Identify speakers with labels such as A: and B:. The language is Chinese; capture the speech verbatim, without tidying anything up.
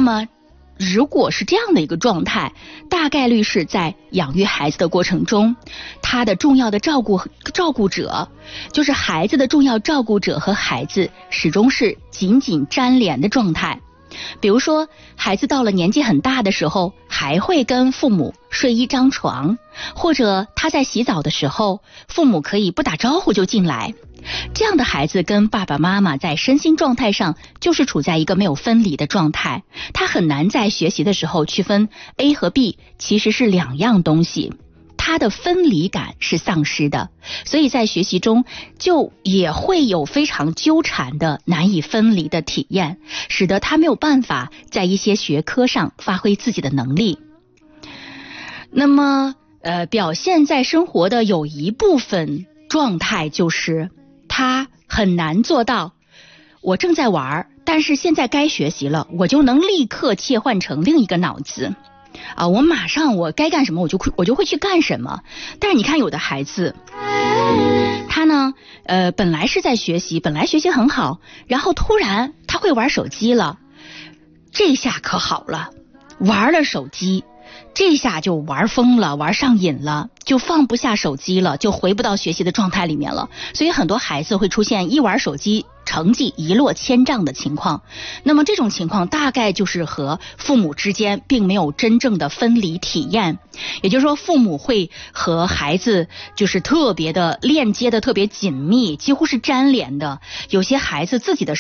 A: 么如果是这样的一个状态，大概率是在养育孩子的过程中，他的重要的照顾照顾者，就是孩子的重要照顾者和孩子始终是紧紧粘连的状态。比如说，孩子到了年纪很大的时候，还会跟父母睡一张床，或者他在洗澡的时候，父母可以不打招呼就进来。这样的孩子跟爸爸妈妈在身心状态上就是处在一个没有分离的状态，他很难在学习的时候区分 A 和 B 其实是两样东西，他的分离感是丧失的，所以在学习中就也会有非常纠缠的难以分离的体验，使得他没有办法在一些学科上发挥自己的能力。那么呃，表现在生活的有一部分状态就是他很难做到我正在玩，但是现在该学习了，我就能立刻切换成另一个脑子啊，我马上我该干什么我就我就会去干什么。但是你看有的孩子，他呢呃本来是在学习，本来学习很好，然后突然他会玩手机了，这下可好了，玩了手机，这下就玩疯了，玩上瘾了，就放不下手机了，就回不到学习的状态里面了。所以很多孩子会出现一玩手机成绩一落千丈的情况。那么这种情况大概就是和父母之间并没有真正的分离体验，也就是说父母会和孩子就是特别的链接的特别紧密，几乎是粘连的。有些孩子自己的